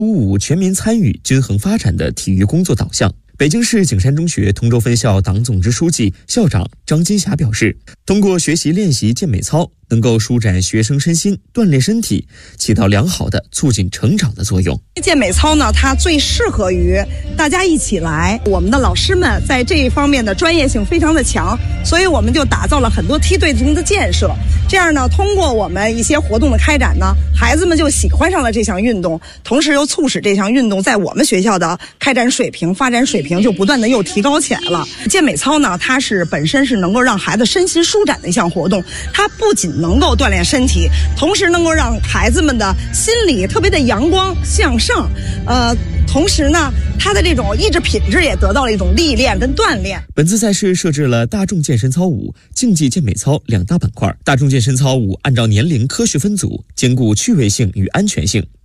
鼓舞全民参与、均衡发展的体育工作导向。北京市景山中学通州分校党总支书记、校长张金霞表示，通过学习练习健美操，能够舒展学生身心，锻炼身体，起到良好的促进成长的作用。 健美操呢，它最适合于大家一起来。我们的老师们在这一方面的专业性非常的强，所以我们就打造了很多梯队型的建设。这样呢，通过我们一些活动的开展呢，孩子们就喜欢上了这项运动，同时又促使这项运动在我们学校的开展水平、发展水平就不断的又提高起来了。健美操呢，它是本身是能够让孩子身心舒展的一项活动，它不仅能够锻炼身体，同时能够让孩子们的心理特别的阳光向上，同时呢，他的这种意志品质也得到了一种历练跟锻炼。 本次赛事设置了大众健身操舞、竞技健美操两大板块。大众健身操舞按照年龄科学分组，兼顾趣味性与安全性。